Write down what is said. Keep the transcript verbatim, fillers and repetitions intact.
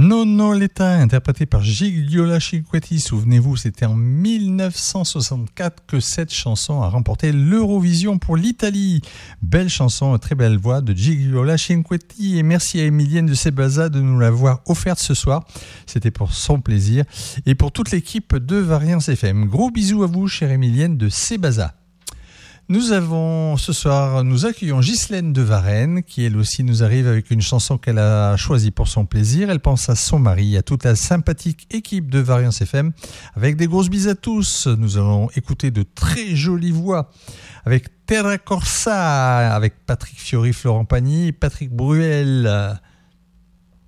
Nonoletta, interprété par Gigliola Cinquetti. Souvenez-vous, c'était en dix-neuf cent soixante-quatre que cette chanson a remporté l'Eurovision pour l'Italie. Belle chanson, très belle voix de Gigliola Cinquetti. Et merci à Emilienne de Sebasa de nous l'avoir offerte ce soir. C'était pour son plaisir. Et pour toute l'équipe de Variance F M. Gros bisous à vous, chère Emilienne de Sebasa. Nous avons ce soir, nous accueillons Ghislaine de Varennes, qui elle aussi nous arrive avec une chanson qu'elle a choisie pour son plaisir. Elle pense à son mari, à toute la sympathique équipe de Variance F M, avec des grosses bises à tous. Nous allons écouter de très jolies voix avec Terra Corsa, avec Patrick Fiori, Florent Pagny, Patrick Bruel.